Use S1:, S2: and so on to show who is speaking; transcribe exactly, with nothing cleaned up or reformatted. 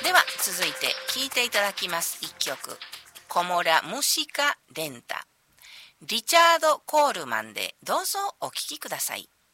S1: では続いて聴いていただきます一曲、コモラムシカレンタ、リチャード・コールマンでどうぞお聴きください。